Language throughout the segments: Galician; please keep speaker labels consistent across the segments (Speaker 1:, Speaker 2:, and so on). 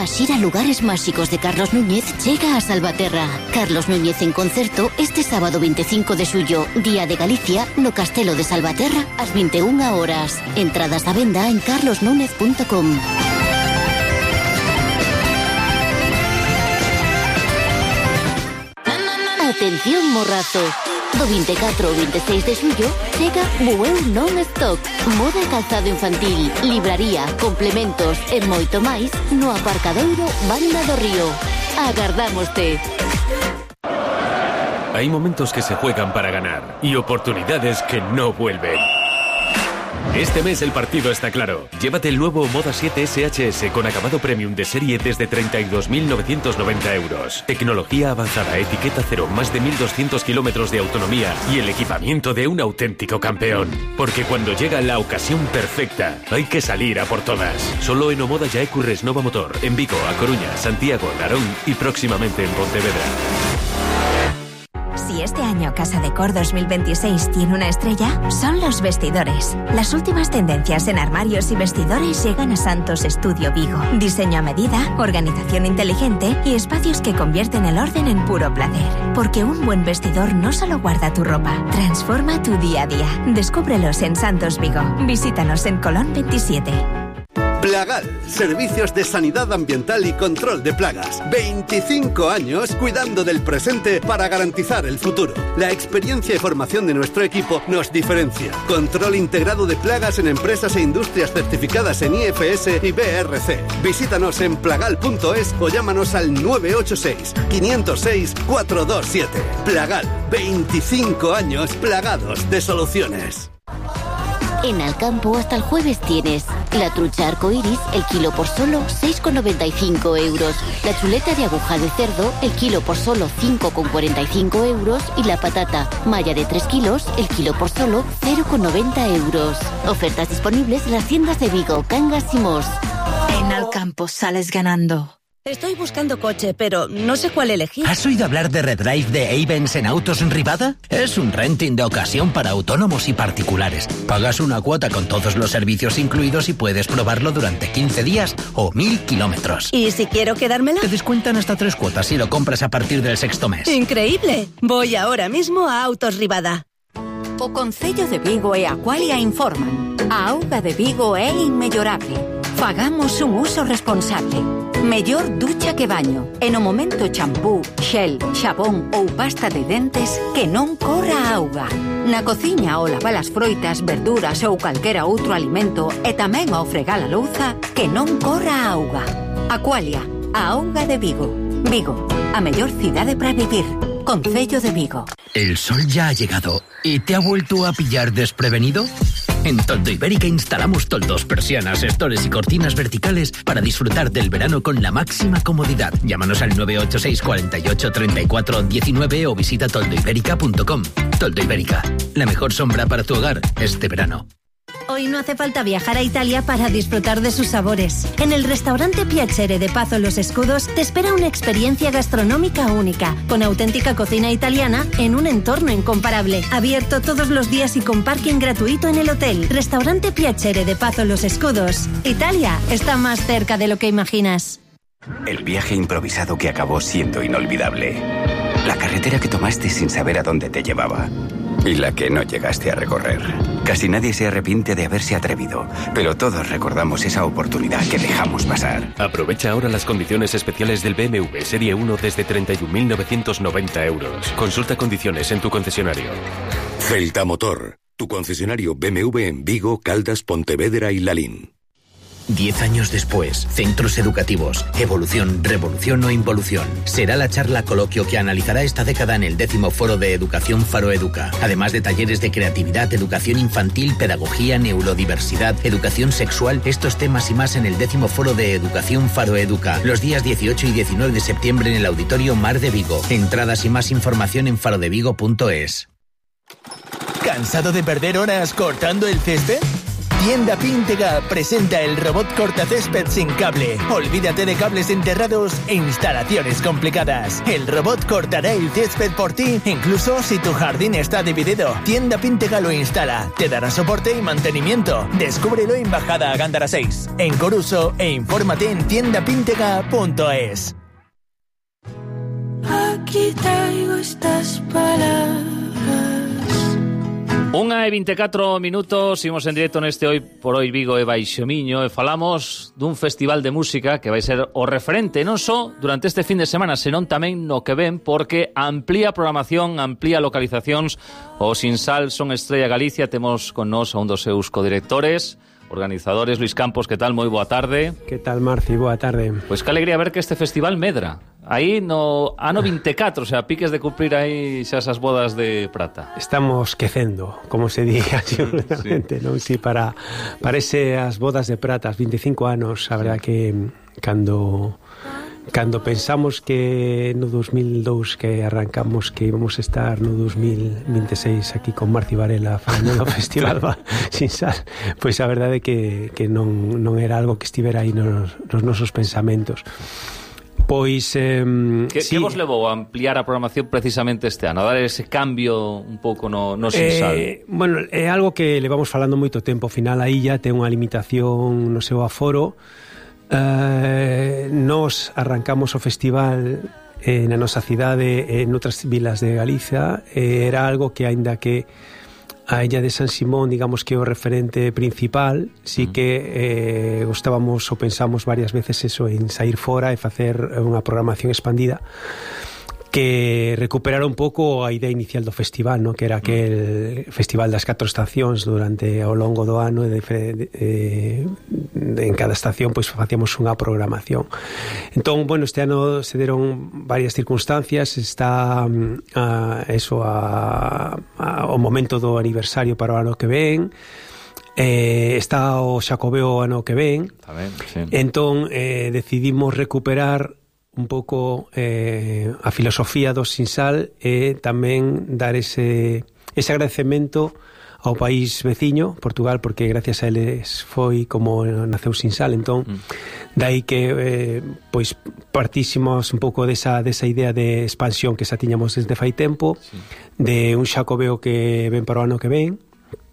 Speaker 1: A xira Lugares Máxicos de Carlos Núñez chega a Salvaterra. Carlos Núñez en concerto este sábado 25 de xullo, Día de Galicia, no Castelo de Salvaterra, ás 21 horas. Entradas a venda en carlosnúñez.com. Atención Morrazo. Do 24 ao 26 de xullo chega Bueu Non-Stop. Moda e calzado infantil, libraría, complementos e moito máis no aparcadoiro Banda do Río. Agardámoste.
Speaker 2: Hay momentos que se juegan para ganar y oportunidades que no vuelven. Este mes el partido está claro. Llévate el nuevo Moda 7 SHS con acabado premium de serie desde 32.990 euros. Tecnología avanzada, etiqueta cero, más de 1.200 kilómetros de autonomía y el equipamiento de un auténtico campeón. Porque cuando llega la ocasión perfecta, hay que salir a por todas. Solo en Omoda Yaecu Resnova Motor, en Vigo, A Coruña, Santiago, Narón y próximamente en Pontevedra.
Speaker 3: Si este año Casa Decor 2026 tiene una estrella, son los vestidores. Las últimas tendencias en armarios y vestidores llegan a Santos Estudio Vigo. Diseño a medida, organización inteligente y espacios que convierten el orden en puro placer. Porque un buen vestidor no solo guarda tu ropa, transforma tu día a día. Descúbrelos en Santos Vigo. Visítanos en Colón 27.
Speaker 4: Plagal, servicios de sanidad ambiental y control de plagas. 25 años cuidando del presente para garantizar el futuro. La experiencia y formación de nuestro equipo nos diferencia. Control integrado de plagas en empresas e industrias certificadas en IFS y BRC. Visítanos en plagal.es o llámanos al 986 506 427. Plagal, 25 años plagados de soluciones.
Speaker 1: En Alcampo hasta el jueves tienes la trucha arcoiris, el kilo por solo 6,95 euros. La chuleta de aguja de cerdo, el kilo por solo 5,45 euros. Y la patata malla de 3 kilos, el kilo por solo 0,90 euros. Ofertas disponibles en las tiendas de Vigo, Cangas y Mos.
Speaker 5: En Alcampo sales ganando.
Speaker 6: Estoy buscando coche, pero no sé cuál elegir.
Speaker 7: ¿Has oído hablar de Redrive de Avens en Autos en Rivada? Es un renting de ocasión para autónomos y particulares. Pagas una cuota con todos los servicios incluidos y puedes probarlo durante 15 días o 1.000 kilómetros.
Speaker 6: ¿Y si quiero quedármela?
Speaker 7: Te descuentan hasta 3 cuotas si lo compras a partir del 6º mes.
Speaker 6: ¡Increíble! Voy ahora mismo a Autos Rivada.
Speaker 8: O Concello de Vigo e Aqualia informan. A auga de Vigo é inmellorable. Fagamos un uso responsable. Mellor ducha que baño. E no momento champú, xel, xabón ou pasta de dentes que non corra a auga. Na cociña ao lavar as froitas, verduras ou calquera outro alimento e tamén ao fregar a louza que non corra a auga. Aqualia, a auga de Vigo. Vigo, a mellor cidade para vivir. Concello de Vigo.
Speaker 7: ¿El sol ya ha llegado y te ha vuelto a pillar desprevenido? En Toldo Ibérica instalamos toldos, persianas, estores y cortinas verticales para disfrutar del verano con la máxima comodidad. Llámanos al 986 48 34 19 o visita toldoiberica.com. Toldo Ibérica, la mejor sombra para tu hogar este verano.
Speaker 9: Hoy no hace falta viajar a Italia para disfrutar de sus sabores. En el restaurante Piacere de Pazo Los Escudos te espera una experiencia gastronómica única, con auténtica cocina italiana en un entorno incomparable. Abierto todos los días y con parking gratuito en el hotel. Restaurante Piacere de Pazo Los Escudos. Italia está más cerca de lo que imaginas.
Speaker 10: El viaje improvisado que acabó siendo inolvidable. La carretera que tomaste sin saber a dónde te llevaba. Y la que no llegaste a recorrer. Casi nadie se arrepiente de haberse atrevido, pero todos recordamos esa oportunidad que dejamos pasar.
Speaker 2: Aprovecha ahora las condiciones especiales del BMW Serie 1 desde 31.990 euros. Consulta condiciones en tu concesionario.
Speaker 11: Celta Motor, tu concesionario BMW en Vigo, Caldas, Pontevedra y Lalín.
Speaker 7: 10 años después, centros educativos, evolución, revolución o involución. Será la charla coloquio que analizará esta década en el 10º Foro de Educación Faro Educa. Además de talleres de creatividad, educación infantil, pedagogía, neurodiversidad, educación sexual, estos temas y más en el 10º Foro de Educación Faro Educa. Los días 18 y 19 de septiembre en el Auditorio Mar de Vigo. Entradas y más información en farodevigo.es.
Speaker 12: ¿Cansado de perder horas cortando el césped? Tienda Píntega presenta el robot cortacésped sin cable. Olvídate de cables enterrados e instalaciones complicadas. El robot cortará el césped por ti, incluso si tu jardín está dividido. Tienda Píntega lo instala, te dará soporte y mantenimiento. Descúbrelo en Bajada a Gándara 6, en Coruso, e infórmate en tiendapíntega.es.
Speaker 13: Aquí traigo estas palabras.
Speaker 14: 1:24 minutos, imos en directo neste Hoy por Hoy Vigo e Baixomiño e falamos dun festival de música que vai ser o referente non só durante este fin de semana, senón tamén no que ven, porque amplía programación, amplía localizacións. O Sinsal son Estrella Galicia, temos con nós a un dos seus codirectores, organizadores. Luis Campos, que tal? Moi boa tarde.
Speaker 15: Que tal, Marci? Boa tarde.
Speaker 14: Pois que alegría ver que este festival medra. Aí no ano 24, o sea, piques de cumprir aí xa esas bodas de prata.
Speaker 15: Estamos quecendo, como se di seguramente, sí. Non? Sí, para esas bodas de prata, 25 anos, a verdad que cando pensamos que no 2002 que arrancamos que íbamos a estar no 2026 aquí con Marci Varela falando no Festival Sinsal, pois a verdade é que non era algo que estivera aí nos nosos pensamentos. Pois
Speaker 14: que vos levou a ampliar a programación precisamente este ano, a dar ese cambio un pouco no Sinsal?
Speaker 15: Bueno, é algo que levamos falando moito tempo. Ao final aí ya ten unha limitación no seu aforo. Nos arrancamos o festival na nosa cidade, en outras vilas de Galicia. Era algo que, aínda que a illa de San Simón, digamos que o referente principal, sí que gustábamos ou pensamos varias veces eso, en sair fora e facer unha programación expandida que recuperara un pouco a idea inicial do festival, ¿no? Que era aquel festival das 4 estacións durante ao longo do ano, en cada estación pois facíamos unha programación. Entón, bueno, este ano se deron varias circunstancias. Está o momento do aniversario para o ano que ven, está o Xacobeo ano que ven.
Speaker 14: Tamén, sí.
Speaker 15: Entón decidimos recuperar un pouco a filosofía do Sinsal e tamén dar ese agradecemento ao país veciño, Portugal, porque gracias a eles foi como naceu Sinsal. Entón, dai que pois partísimos un pouco desa idea de expansión que xa tiñamos desde fai tempo, sí, de un Xacobeo que ven para o ano que ven,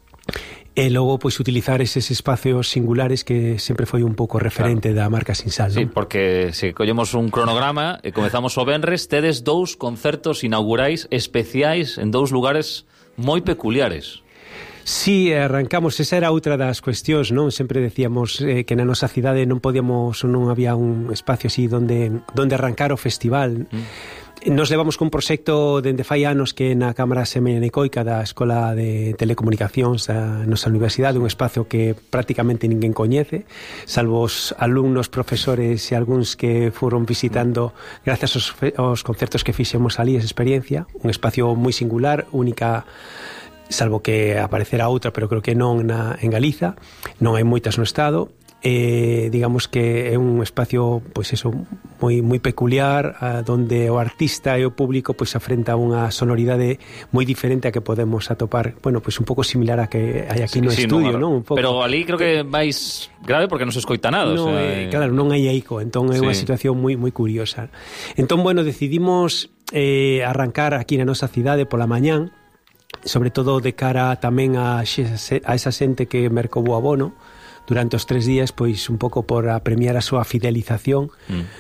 Speaker 15: e logo pois utilizar eses espacios singulares que sempre foi un pouco referente, claro, da marca Sinsal,
Speaker 14: sí,
Speaker 15: non?
Speaker 14: porque se collemos un cronograma e comezamos o venres, tedes 2 concertos inaugurais especiais en 2 lugares moi peculiares.
Speaker 15: Sí, arrancamos, esa era outra das cuestións, non? Sempre decíamos que na nosa cidade non podíamos, ou non había un espacio así donde arrancar o festival. Nos levamos con un proxecto dende fai anos que na Cámara Semenecoica da Escola de Telecomunicacións da nosa universidade, un espacio que prácticamente ninguén coñece, salvo os alumnos, profesores e algúns que foron visitando gracias aos concertos que fixemos ali, esa experiencia, un espacio moi singular, única, salvo que aparecerá outra, pero creo que non en Galiza, non hai moitas no Estado. Digamos que é un espacio pois eso, moi peculiar, donde o artista e o público pois afrenta unha sonoridade moi diferente a que podemos atopar, bueno, pois un pouco similar a que hai aquí no estudio, non? Un pouco.
Speaker 14: Pero ali creo que vais grave porque non se escoita nada,
Speaker 15: no, o sea, claro, non hai eco, entón é unha situación moi curiosa. Entón, bueno, decidimos arrancar aquí na nosa cidade pola mañán, sobre todo de cara tamén a esa xente que mercou o abono durante os 3 días, pois un pouco por premiar a súa fidelización,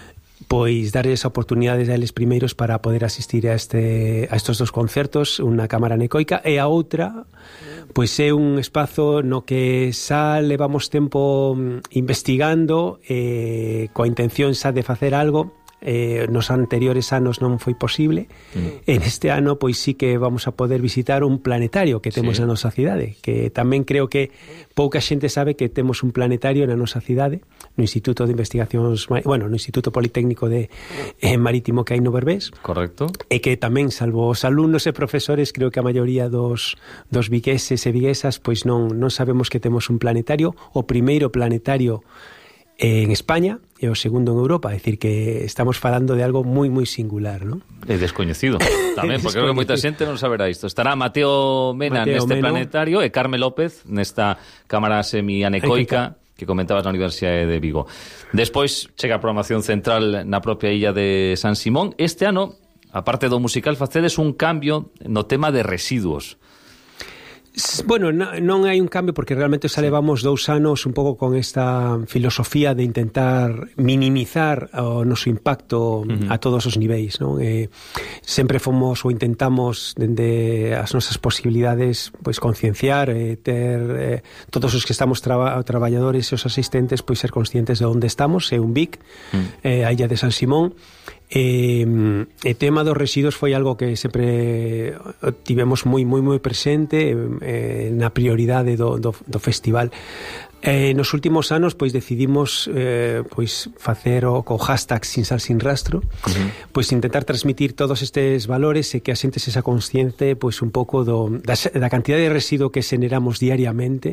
Speaker 15: pois darles oportunidades a eles primeiros para poder asistir a estos 2 concertos, unha cámara necoica, e a outra pois é un espazo no que xa levamos tempo investigando, coa intención xa de facer algo. Nos anteriores anos non foi posible. En este ano pois sí que vamos a poder visitar un planetario que temos na nosa cidade, que tamén creo que pouca xente sabe que temos un planetario na nosa cidade, no Instituto de Investigacións, bueno, no Instituto Politécnico de Marítimo que hai no Berbés.
Speaker 14: Correcto.
Speaker 15: E que tamén, salvo os alumnos e profesores, creo que a maioría dos vigueses e viguesas pois non sabemos que temos un planetario, o primeiro planetario en España e o segundo en Europa, é dicir que estamos falando de algo moi moi singular, non?
Speaker 14: É descoñecido tamén, porque creo que moita xente non saberá isto. Estará Mateo Mena neste planetario e Carme López nesta cámara semianecoica que comentabas na Universidade de Vigo. Despois chega a programación central na propia illa de San Simón. Este ano, aparte do musical, facedes un cambio no tema de residuos.
Speaker 15: Bueno, non hai un cambio porque realmente xa levamos 2 anos un pouco con esta filosofía de intentar minimizar o noso impacto a todos os niveis, non? Sempre fomos ou intentamos dende as nosas posibilidades pois concienciar, ter todos os que estamos traballadores e os asistentes pois ser conscientes de onde estamos, é un Vic, a illa de San Simón. O tema dos residuos foi algo que sempre tivemos moi presente na prioridade do festival. Nos últimos anos pois decidimos pois facer o hashtag Sin Sal Sin Rastro, pois intentar transmitir todos estes valores e que a xente sexa consciente pois un pouco da cantidad de residuo que xeneramos diariamente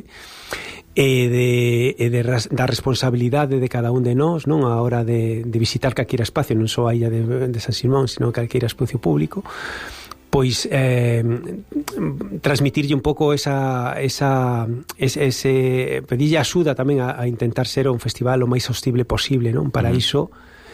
Speaker 15: da responsabilidade de cada un de nós, non, a hora de visitar calquera espacio, non só a illa de San Simón, sino calquera espacio público, pois transmitirlle un pouco pedirlle axuda tamén a intentar ser un festival o máis sostible posible, non? Para iso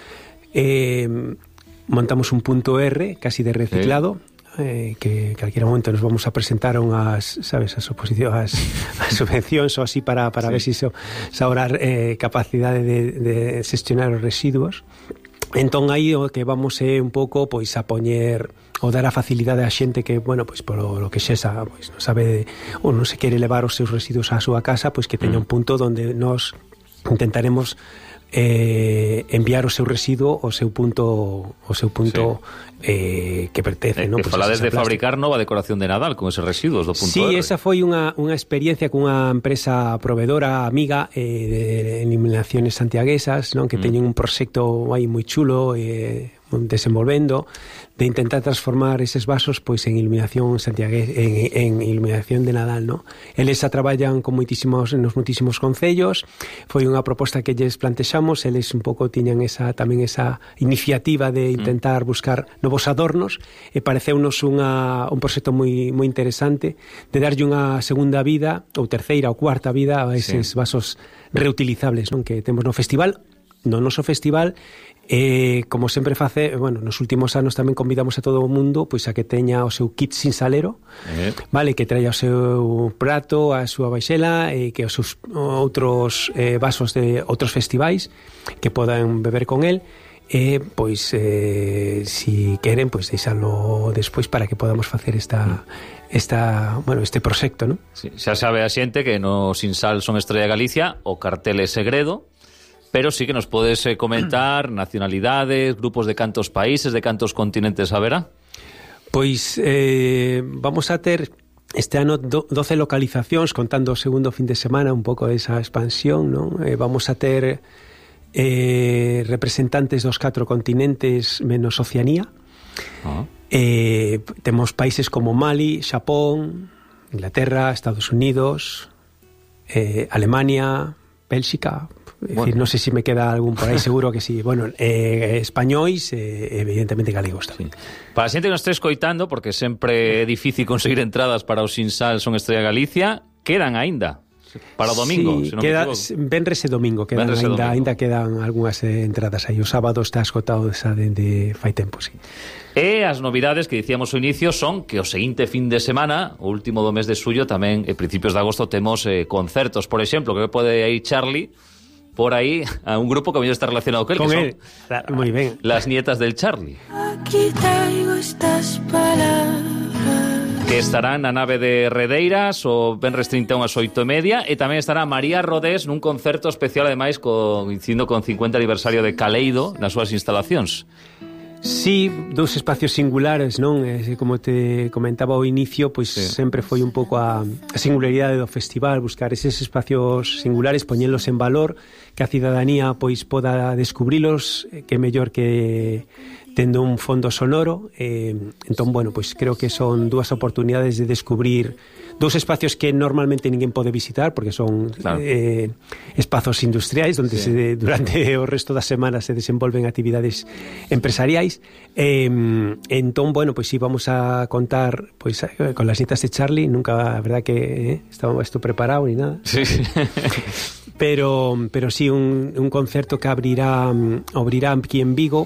Speaker 15: montamos un punto R casi de reciclado, que calquera momento nos vamos a presentar as oposicións, as subvencións ou así para ver se ahorrar capacidade de xestionar os residuos. Entón aí o que vamos é un pouco pois a poñer ou dar a facilidade á xente que, bueno, pois por lo que xa pois non sabe ou non se quere levar os seus residuos á súa casa, pois que teña un punto onde nós intentaremos enviar o seu residuo ao seu punto que pertence, non?
Speaker 14: Que falades de fabricar nova decoración de Nadal con eses residuos do punto R.
Speaker 15: esa foi unha experiencia cunha empresa provedora amiga de iluminaciones santiaguesas, non? Que teñen un proxecto aí moi chulo desenvolvendo de intentar transformar eses vasos pois en iluminación en iluminación de Nadal, non? Eles traballan con nos moitísimos concellos. Foi unha proposta que lles plantexamos, eles un pouco tiñan tamén esa iniciativa de intentar buscar novos adornos e pareceunos un proxecto moi interesante de darlle unha segunda vida ou terceira ou cuarta vida a eses vasos reutilizables, non? Que temos no festival, no noso festival. Como sempre nos últimos anos tamén convidamos a todo o mundo pois a que teña o seu kit sin salero, vale, que traia o seu prato, a súa baixela e que os seus outros vasos de outros festivais que podan beber con el pois si queren pois deixalo despois para que podamos facer este proxecto, non?
Speaker 14: Sí, xa sabe a xente que no Sin Sal son Estrella Galicia, o cartel é segredo. Pero sí que nos podes comentar nacionalidades, grupos de cantos países, de cantos continentes haberá?
Speaker 15: Pois vamos a ter este ano 12 localizacións, contando o segundo fin de semana, un pouco desa expansión, non? Vamos a ter representantes dos 4 continentes menos Oceanía. Temos países como Mali, Xapón, Inglaterra, Estados Unidos, Alemania, Bélxica. Decir, non sei se me queda algún por aí, seguro que sí. Bueno, españois e evidentemente galegos tamén.
Speaker 14: Para a xente que nos este escoitando, porque sempre é difícil conseguir entradas para o Sin Sal son Estrella Galicia, quedan aínda para o domingo, se non me equivoco.
Speaker 15: Venres e domingo quedan aínda quedan algunhas entradas aí. O sábado está esgotado dende fai tempo, sí.
Speaker 14: E as novidades que dicíamos ao inicio son que o seguinte fin de semana, o último do mes de xullo, tamén en principios de agosto temos concertos, por exemplo, que pode ir Charlie por aí a un grupo que a mellor está relacionado con él,
Speaker 15: son muy bien.
Speaker 14: Las Nietas del Charlie.
Speaker 13: Aquí traigo estas palabras.
Speaker 14: Que estarán na nave de Redeiras o venres 31 ás 8:30 e tamén estará María Rodés nun concerto especial, ademais, coincidindo con 50 aniversario de Caleido nas súas instalacións.
Speaker 15: Sí, 2 espacios singulares, non? Como te comentaba ao inicio, pois sempre foi un pouco a singularidade do festival, buscar eses espacios singulares, poñelos en valor, que a cidadanía pois poda descubrilos, que mellor que tendo un fondo sonoro, entón, bueno, pois creo que son dúas oportunidades de descubrir dous espacios que normalmente ninguén pode visitar, porque son espazos industriais onde durante o resto da semana se desenvolven actividades empresariais. Entón, bueno, pois sí, vamos a contar pois con las nietas de Charlie. Nunca, a verdad que estaba esto preparado ni nada. Sí. Pero sí, un concerto que abrirá aquí en Vigo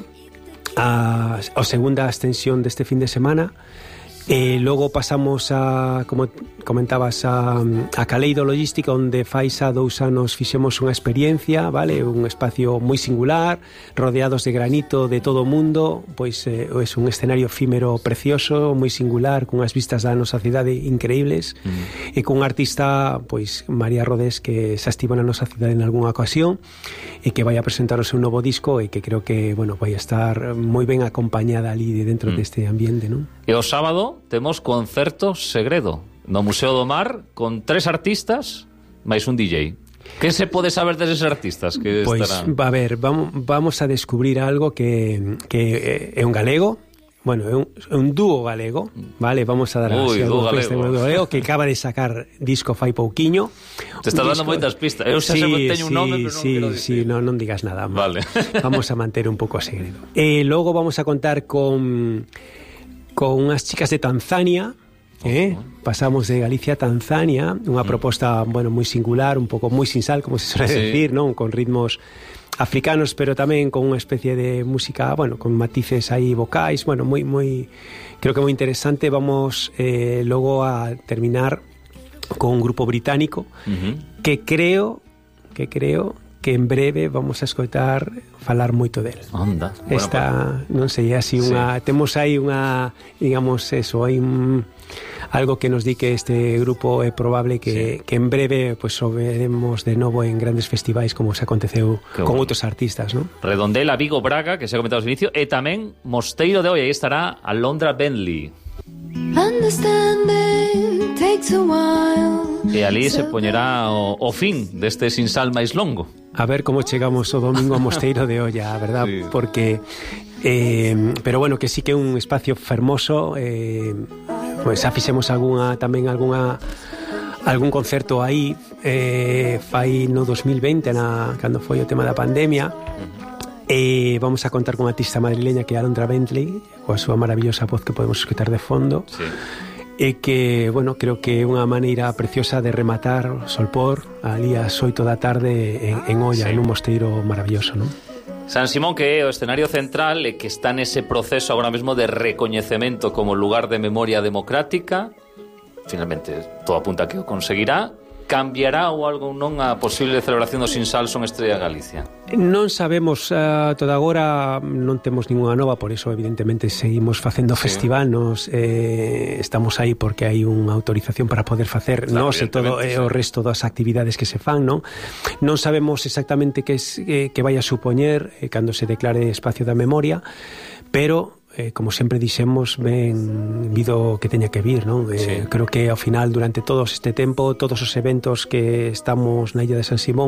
Speaker 15: a segunda extensión deste fin de semana. Logo pasamos a, como comentabas, a Caleido Logística, onde fai xa 2 anos fixemos unha experiencia, vale, un espacio moi singular, rodeados de granito de todo o mundo, pois é un escenario efímero precioso, moi singular, cunhas vistas da nosa cidade increíbles, e cun artista, pois María Rodés, que xa estivo na nosa cidade en algunha ocasión e que vai a presentar o seu novo disco, e que creo que, bueno, vai a estar moi ben acompañada ali dentro deste ambiente, non?
Speaker 14: E o sábado temos concerto segredo no Museo do Mar con 3 artistas máis un DJ. Que se pode saber deses artistas que estarán?
Speaker 15: Pois, a ver, vamos a descubrir algo que é un galego. Bueno, é un dúo galego, vale? Vamos a dar
Speaker 14: dúo galego
Speaker 15: que acaba de sacar disco fai pouquiño.
Speaker 14: Te estás dando moitas pistas. Eu xa teño un nome, pero non quero dicir.
Speaker 15: Non digas nada.
Speaker 14: Vale.
Speaker 15: Vamos a manter un pouco o segredo. Logo vamos a contar con unhas chicas de Tanzania. Pasamos de Galicia a Tanzania, unha proposta, bueno, moi singular, un pouco moi sin sal, como se suele decir, non? Con ritmos africanos, pero tamén con unha especie de música, bueno, con matices aí vocais, bueno, moi creo que moi interesante. Vamos logo a terminar con un grupo británico que creo que en breve vamos a escoitar falar moito del.
Speaker 14: Onda.
Speaker 15: Esta, non sei, así unha, temos aí unha, digamos eso, hai algo que nos di que este grupo é probable que en breve pues o veremos de novo en grandes festivais como se aconteceu con outros artistas, ¿no?
Speaker 14: Redondela, Vigo, Braga, que se ha comentado ao inicio, e tamén Mosteiro de Oi, aí estará Alondra Bentley. E ali se poñerá o fin deste sin sal máis longo.
Speaker 15: A ver como chegamos o domingo a Mosteiro de Olla, a verdad, sí. Porque pero bueno, que sí que é un espacio fermoso, pues xa fixemos algún concerto aí fai no 2020 cando foi o tema da pandemia. Vamos a contar con unha artista madrileña que é Alondra Bentley, coa súa maravillosa voz que podemos escutar de fondo. Sí. E que, bueno, creo que é unha maneira preciosa de rematar o Solpor ali ás 8 da tarde en Olla, en un mosteiro maravilloso, non?
Speaker 14: San Simón, que é o escenario central e que está nese proceso agora mesmo de recoñecemento como lugar de memoria democrática, finalmente todo apunta que o conseguirá. Cambiará ou algo non a posible celebración do Sinsal Son Estrella Galicia?
Speaker 15: Non sabemos, toda agora non temos ninguna nova, por iso evidentemente seguimos facendo festival, nos estamos aí porque hai unha autorización para poder facer nos e todo o resto das actividades que se fan, non? Non sabemos exactamente que vai a supoñer cando se declare espacio da memoria, pero como sempre dixemos, ben vido que teña que vir, non? Creo que ao final, durante todo este tempo, todos os eventos que estamos na illa de San Simón